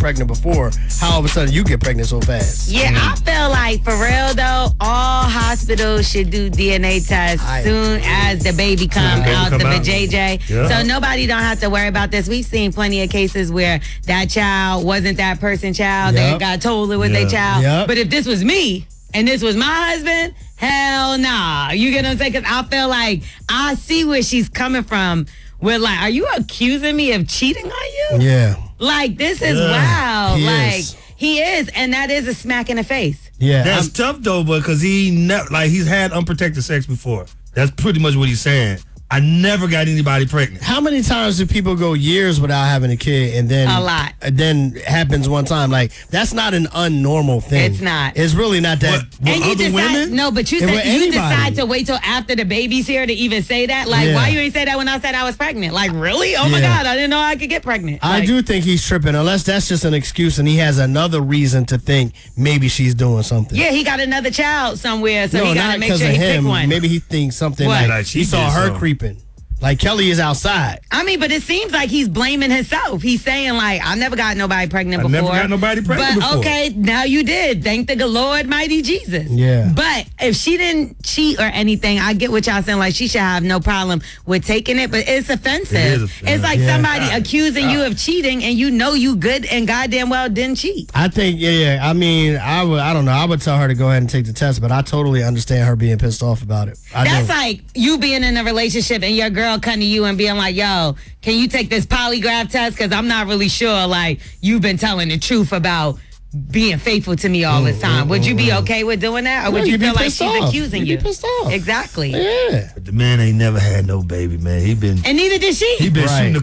pregnant before. How all of a sudden you get pregnant so fast? Yeah, I feel like, for real though, all hospitals should do DNA tests soon as the baby come out the vajayjay. Yeah. So nobody don't have to worry about this. We've seen plenty of cases where that child wasn't that person's child. They got told it was their child. But if this was me and this was my husband, hell nah. You get what I'm saying? Because I feel like I see where she's coming from. We're like, are you accusing me of cheating on you? Yeah. Like, this is wild. He is. And that is a smack in the face. Yeah. That's tough though, because he's had unprotected sex before. That's pretty much what he's saying. I never got anybody pregnant. How many times do people go years without having a kid and then a lot? Then happens one time? Like, that's not an unnormal thing. It's not. It's really not that. And you decide, women? no, but you said you decide to wait till after the baby's here to even say that. Like, why you ain't say that when I said I was pregnant? Like, really? Oh my God, I didn't know I could get pregnant. I do think he's tripping, unless that's just an excuse and he has another reason to think maybe she's doing something. Yeah, he got another child somewhere, so he got to make sure he pick one. Maybe he thinks something like he saw her creeping. Like, Kelly is outside. I mean, but it seems like he's blaming himself. He's saying, like, I never got nobody pregnant before. Never got nobody pregnant before. But, okay, now you did. Thank the Lord mighty Jesus. Yeah. But if she didn't cheat or anything, I get what y'all saying. Like, she should have no problem with taking it, but it's offensive. It's like somebody accusing you of cheating and you know you good and goddamn well didn't cheat. I think, I mean, I don't know. I would tell her to go ahead and take the test, but I totally understand her being pissed off about it. That's like you being in a relationship and your girl coming to you and being like, yo, can you take this polygraph test? Because I'm not really sure, like, you've been telling the truth about being faithful to me all this time. Would you be okay with doing that? Or would you feel like she's accusing you? Be pissed off. Exactly. Yeah. But the man ain't never had no baby, man. And neither did she. He been shooting the